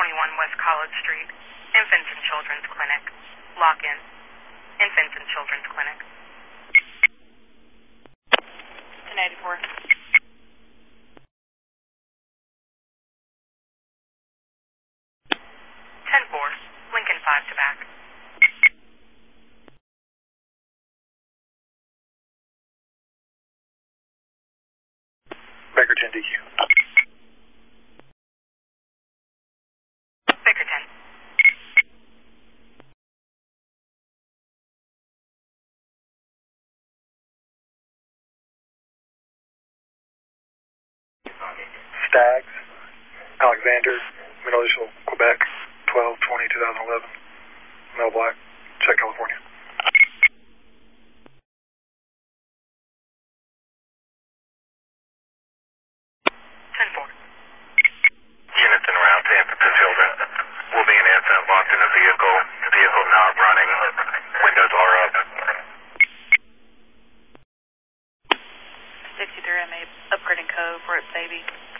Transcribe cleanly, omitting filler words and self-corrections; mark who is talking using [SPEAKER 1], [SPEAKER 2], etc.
[SPEAKER 1] West College Street, Infants and Children's Clinic. Lock in. Infants and Children's Clinic. 1084. 10-4, Lincoln 5 to back.
[SPEAKER 2] Baker 10 DQ.
[SPEAKER 1] Baker 10.
[SPEAKER 2] Staggs, Alexander, Middle Initial, Quebec, 12/20/2011. Male black, check California.
[SPEAKER 3] Units en route to infants and children. Will be an infant locked in a vehicle. Vehicle not running. Windows are up.
[SPEAKER 1] 63 MA upgrading code for its baby.